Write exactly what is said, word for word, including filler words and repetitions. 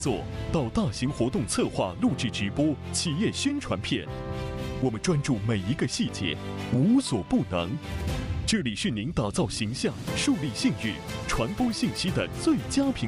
做到大型活动策划、录制直播、企业宣传片，我们专注每一个细节，无所不能。这里是您打造形象、树立信誉、传播信息的最佳平台。